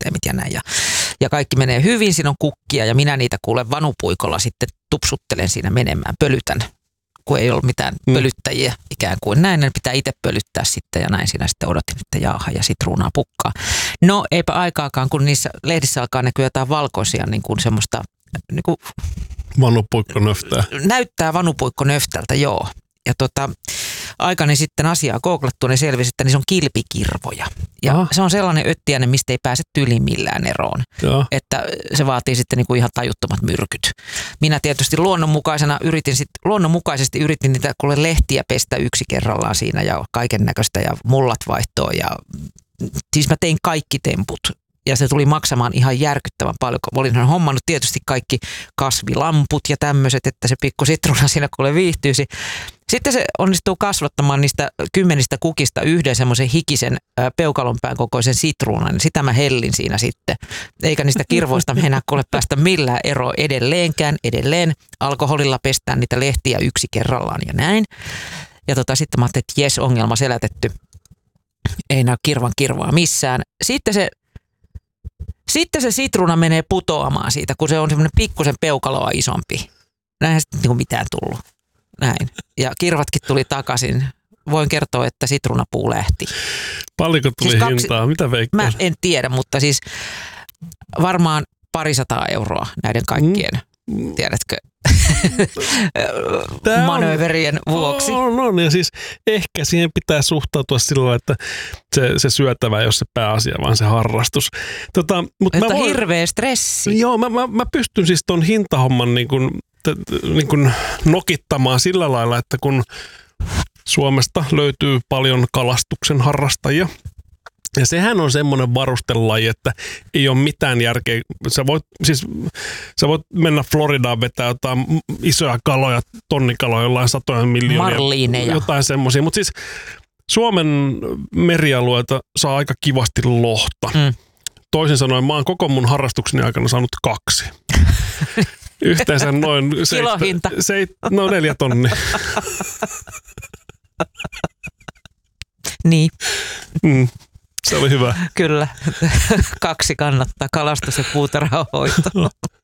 ekosysteemit ja näin. Ja kaikki menee hyvin, siinä on kukkia ja minä niitä kuulen vanupuikolla sitten tupsuttelen siinä menemään, pölytän. Kun ei ollut mitään pölyttäjiä ikään kuin näin, ne pitää itse pölyttää sitten ja näin siinä sitten odotin, että jaaha ja sitruunaa pukkaa. No eipä aikaakaan, kun niissä lehdissä alkaa näkyä jotain valkoisia niin kuin semmoista niin kuin vanupuikkonöftää. Näyttää vanupuikkonöftältä, joo. Ja aikani sitten asiaa googlattua, niin selvisi, että niissä on kilpikirvoja. Ja se on sellainen öttiäinen, mistä ei pääse tyliin millään eroon. Ja. Että se vaatii sitten niin kuin ihan tajuttomat myrkyt. Minä tietysti luonnonmukaisesti yritin niitä lehtiä pestä yksi kerrallaan siinä ja kaiken näköistä ja mullat vaihtoa. Ja siis mä tein kaikki temput. Ja se tuli maksamaan ihan järkyttävän paljon. Olin hommannut tietysti kaikki kasvilamput ja tämmöiset, että se pikku sitruuna siinä kuule viihtyisi. Sitten se onnistuu kasvattamaan niistä 10 kukista yhden semmoisen hikisen peukalonpään kokoisen sitruunan. Sitä mä hellin siinä sitten. Eikä niistä kirvoista mennä kuule päästä millään eroa edelleenkään. Edelleen alkoholilla pestään niitä lehtiä yksi kerrallaan ja näin. Ja sitten mä ajattelin, että jes, ongelma selätetty. Ei näy kirvaa missään. Sitten se sitruuna menee putoamaan siitä, kun se on semmoinen pikkusen peukaloa isompi. Näinhän sitten niin mitään tullut. Näin. Ja kirvatkin tuli takaisin. Voin kertoa, että sitruunapuu lähti. Paljonko tuli siis hintaa? Mitä veikkaat? Mä en tiedä, mutta siis varmaan 200 euroa näiden kaikkien. Tiedätkö? Manööverien vuoksi. No, ja siis ehkä siihen pitää suhtautua sillä lailla, että se syötävä ei ole se pääasia, vaan se harrastus. Mutta hirveä stressi. Joo, mä pystyn siis ton hintahomman niin kuin nokittamaan sillä lailla, että kun Suomesta löytyy paljon kalastuksen harrastajia, ja sehän on semmoinen varustelaji, että ei ole mitään järkeä. Sä voit mennä Floridaan vetää jotain isoja kaloja, tonnikaloja, jollain satoja miljoonia. Marliineja. Jotain semmoisia. Mutta siis Suomen merialueita saa aika kivasti lohta. Toisin sanoen mä oon koko mun harrastukseni aikana saanut 2. Yhteensä noin kilohinta. 4 tonnia. Niin. Se oli hyvä. Kyllä. 2 kannattaa, kalastus ja puutarhanhoito.